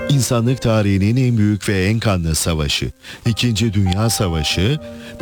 İnsanlık tarihinin en büyük ve en kanlı savaşı, İkinci Dünya Savaşı,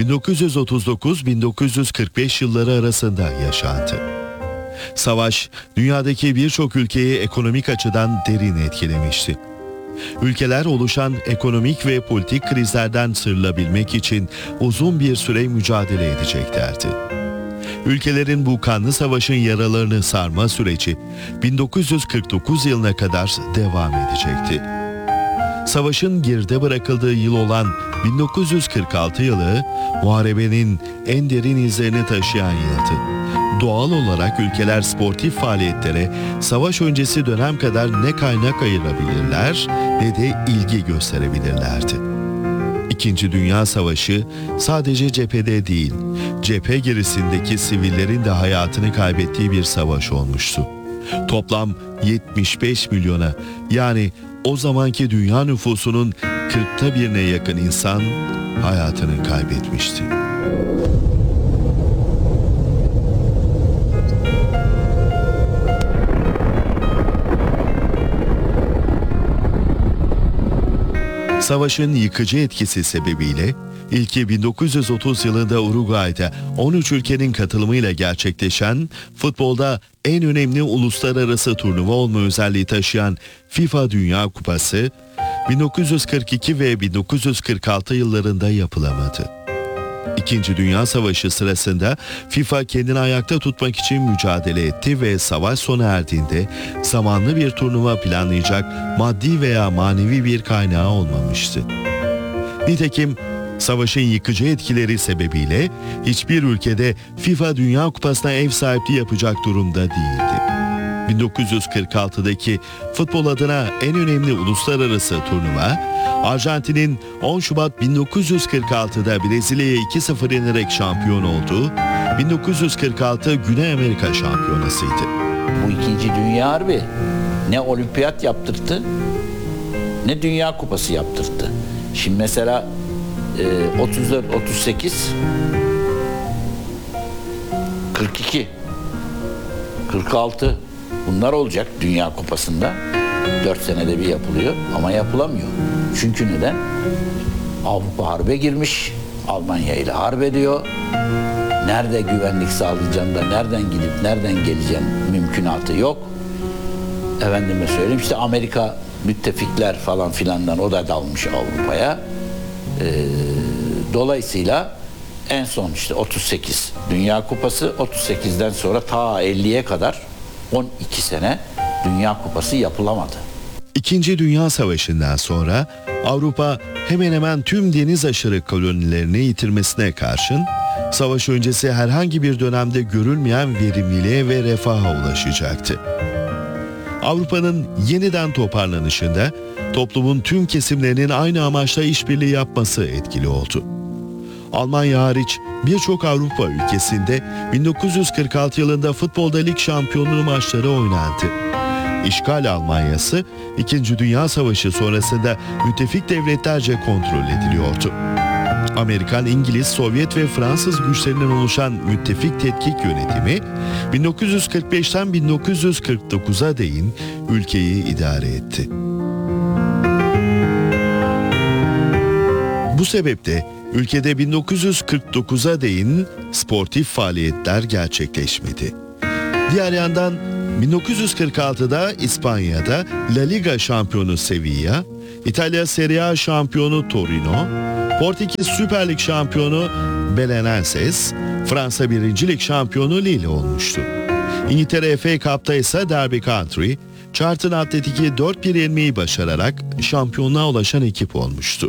1939-1945 yılları arasında yaşandı. Savaş, dünyadaki birçok ülkeyi ekonomik açıdan derin etkilemişti. Ülkeler oluşan ekonomik ve politik krizlerden sıyrılabilmek için uzun bir süre mücadele edeceklerdi. Ülkelerin bu kanlı savaşın yaralarını sarma süreci 1949 yılına kadar devam edecekti. Savaşın geride bırakıldığı yıl olan 1946 yılı muharebenin en derin izlerini taşıyan yıldı. Doğal olarak ülkeler sportif faaliyetlere savaş öncesi dönem kadar ne kaynak ayırabilirler ne de ilgi gösterebilirlerdi. İkinci Dünya Savaşı sadece cephede değil, cephe gerisindeki sivillerin de hayatını kaybettiği bir savaş olmuştu. Toplam 75 milyona, yani o zamanki dünya nüfusunun 40'ta birine yakın insan hayatını kaybetmişti. Savaşın yıkıcı etkisi sebebiyle ilki 1930 yılında Uruguay'da 13 ülkenin katılımıyla gerçekleşen futbolda en önemli uluslararası turnuva olma özelliği taşıyan FIFA Dünya Kupası 1942 ve 1946 yıllarında yapılamadı. İkinci Dünya Savaşı sırasında FIFA kendini ayakta tutmak için mücadele etti ve savaş sona erdiğinde zamanlı bir turnuva planlayacak maddi veya manevi bir kaynağı olmamıştı. Nitekim savaşın yıkıcı etkileri sebebiyle hiçbir ülkede FIFA Dünya Kupası'na ev sahipliği yapacak durumda değildi. 1946'daki futbol adına en önemli uluslararası turnuva, Arjantin'in 10 Şubat 1946'da Brezilya'ya 2-0 yenerek şampiyon olduğu 1946 Güney Amerika Şampiyonası'ydı. Bu İkinci Dünya Harbi ne olimpiyat yaptırttı ne Dünya Kupası yaptırttı. Şimdi mesela 34, 38, 42, 46 bunlar olacak Dünya Kupası'nda. 4 senede bir yapılıyor ama yapılamıyor. Çünkü neden? Avrupa harbe girmiş, Almanya ile harp ediyor. Nerede güvenlik sağlayacağım da nereden gidip nereden geleceğim mümkünatı yok. Efendime söyleyeyim, işte Amerika müttefikler falan filandan o da dalmış Avrupa'ya. Dolayısıyla en son işte 38 Dünya Kupası, 38'den sonra ta 50'ye kadar 12 sene Dünya Kupası yapılamadı. İkinci Dünya Savaşı'ndan sonra Avrupa hemen hemen tüm deniz aşırı kolonilerini yitirmesine karşın savaş öncesi herhangi bir dönemde görülmeyen verimliliğe ve refaha ulaşacaktı. Avrupa'nın yeniden toparlanışında toplumun tüm kesimlerinin aynı amaçla işbirliği yapması etkili oldu. Almanya hariç birçok Avrupa ülkesinde 1946 yılında futbolda lig şampiyonluğu maçları oynandı. İşgal Almanyası, İkinci Dünya Savaşı sonrasında müttefik devletlerce kontrol ediliyordu. Amerikan, İngiliz, Sovyet ve Fransız güçlerinden oluşan müttefik tetkik yönetimi 1945'ten 1949'a değin ülkeyi idare etti. Bu sebeple ülkede 1949'a değin sportif faaliyetler gerçekleşmedi. Diğer yandan 1946'da İspanya'da La Liga şampiyonu Sevilla, İtalya Serie A şampiyonu Torino, Portekiz Süper Lig şampiyonu Belenenses, Fransa 1. Lig şampiyonu Lille olmuştu. İngiltere FA Cup'ta ise Derby County, Charlton Athletic'i 4-1 yenmeyi başararak şampiyonluğa ulaşan ekip olmuştu.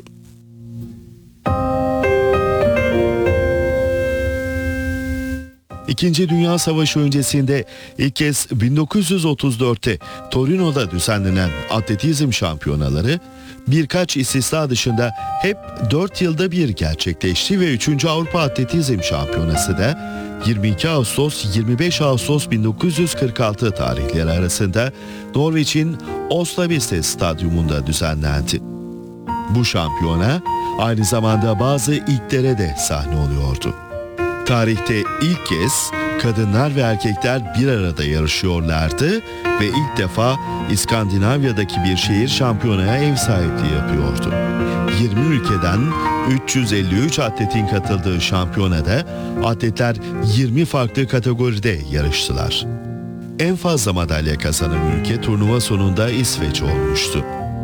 İkinci Dünya Savaşı öncesinde ilk kez 1934'te Torino'da düzenlenen atletizm şampiyonaları birkaç istisna dışında hep 4 yılda bir gerçekleşti ve 3. Avrupa Atletizm Şampiyonası da 22 Ağustos-25 Ağustos 1946 tarihleri arasında Norveç'in Oslo Viste Stadyumunda düzenlendi. Bu şampiyona aynı zamanda bazı ilklere de sahne oluyordu. Tarihte ilk kez kadınlar ve erkekler bir arada yarışıyorlardı ve ilk defa İskandinavya'daki bir şehir şampiyonaya ev sahipliği yapıyordu. 20 ülkeden 353 atletin katıldığı şampiyonada atletler 20 farklı kategoride yarıştılar. En fazla madalya kazanan ülke turnuva sonunda İsveç olmuştu.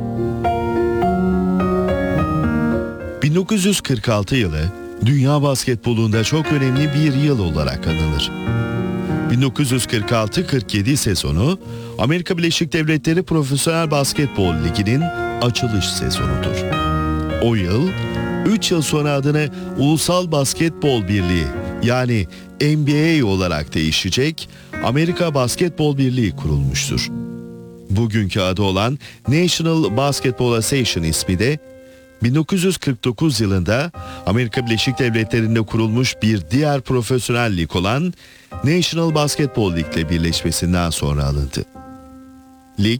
1946 yılı dünya basketbolunda çok önemli bir yıl olarak anılır. 1946-47 sezonu Amerika Birleşik Devletleri Profesyonel Basketbol Ligi'nin açılış sezonudur. O yıl 3 yıl sonra adını Ulusal Basketbol Birliği yani NBA olarak değişecek Amerika Basketbol Birliği kurulmuştur. Bugünkü adı olan National Basketball Association ismi de 1949 yılında Amerika Birleşik Devletleri'nde kurulmuş bir diğer profesyonel lig olan National Basketball League ile birleşmesinden sonra alındı. Lig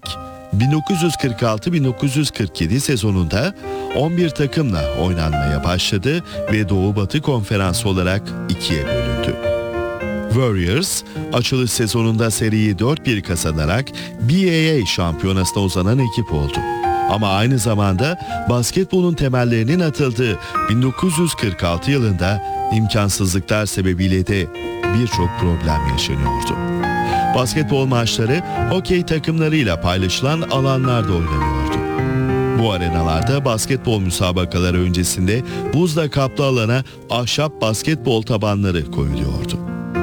1946-1947 sezonunda 11 takımla oynanmaya başladı ve Doğu-Batı Konferansı olarak ikiye bölündü. Warriors açılış sezonunda seriyi 4-1 kazanarak BAA şampiyonasına uzanan ekip oldu. Ama aynı zamanda basketbolun temellerinin atıldığı 1946 yılında imkansızlıklar sebebiyle de birçok problem yaşanıyordu. Basketbol maçları hokey takımlarıyla paylaşılan alanlarda oynanıyordu. Bu arenalarda basketbol müsabakaları öncesinde buzla kaplı alana ahşap basketbol tabanları koyuluyordu.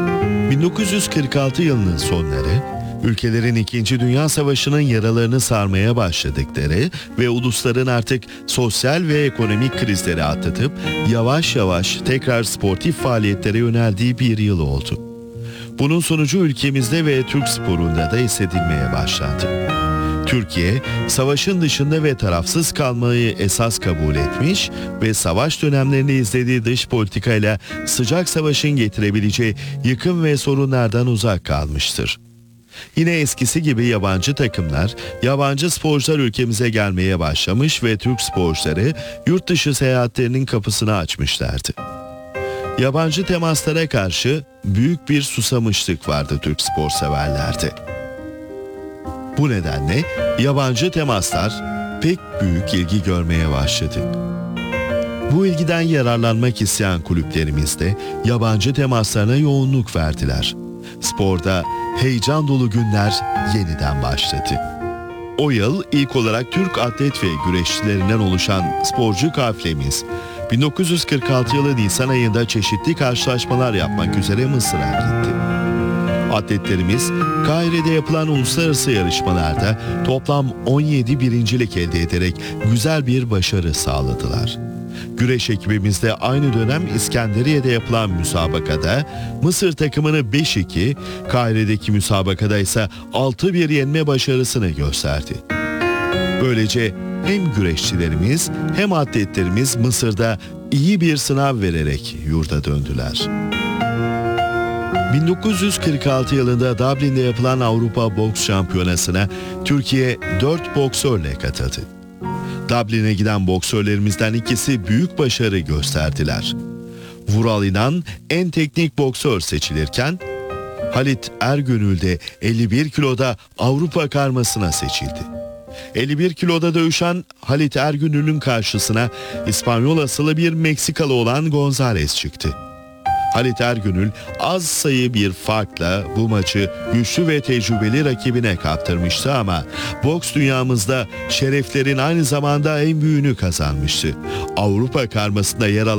1946 yılının sonları, ülkelerin 2. Dünya Savaşı'nın yaralarını sarmaya başladıkları ve ulusların artık sosyal ve ekonomik krizleri atlatıp yavaş yavaş tekrar sportif faaliyetlere yöneldiği bir yıl oldu. Bunun sonucu ülkemizde ve Türk sporunda da hissedilmeye başlandı. Türkiye, savaşın dışında ve tarafsız kalmayı esas kabul etmiş ve savaş dönemlerinde izlediği dış politikayla sıcak savaşın getirebileceği yıkım ve sorunlardan uzak kalmıştır. Yine eskisi gibi yabancı takımlar, yabancı sporcular ülkemize gelmeye başlamış ve Türk sporcuları yurt dışı seyahatlerinin kapısını açmışlardı. Yabancı temaslara karşı büyük bir susamışlık vardı Türk spor severlerde. Bu nedenle yabancı temaslar pek büyük ilgi görmeye başladı. Bu ilgiden yararlanmak isteyen kulüplerimiz de yabancı temaslarına yoğunluk verdiler. Sporda heyecan dolu günler yeniden başladı. O yıl ilk olarak Türk atlet ve güreşçilerinden oluşan sporcu kafilemiz 1946 yılı Nisan ayında çeşitli karşılaşmalar yapmak üzere Mısır'a gitti. Atletlerimiz Kahire'de yapılan uluslararası yarışmalarda toplam 17 birincilik elde ederek güzel bir başarı sağladılar. Güreş ekibimiz de aynı dönem İskenderiye'de yapılan müsabakada Mısır takımını 5-2, Kahire'deki müsabakada ise 6-1 yenme başarısını gösterdi. Böylece hem güreşçilerimiz hem atletlerimiz Mısır'da iyi bir sınav vererek yurda döndüler. 1946 yılında Dublin'de yapılan Avrupa Boks Şampiyonası'na Türkiye 4 boksörle katıldı. Dublin'e giden boksörlerimizden ikisi büyük başarı gösterdiler. Vural İnan en teknik boksör seçilirken, Halit Ergönül de 51 kiloda Avrupa karmasına seçildi. 51 kiloda dövüşen Halit Ergönül'ün karşısına İspanyol asıllı bir Meksikalı olan Gonzales çıktı. Halit Ergönül az sayı bir farkla bu maçı güçlü ve tecrübeli rakibine kaptırmıştı ama boks dünyamızda şereflerin aynı zamanda en büyüğünü kazanmıştı. Avrupa karmasında yer alan